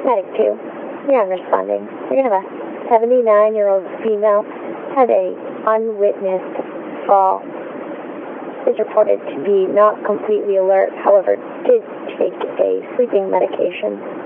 Medic 2, you're unresponding. You're going to have a 79-year-old female had a unwitnessed fall. Is reported to be not completely alert, however, did take a sleeping medication.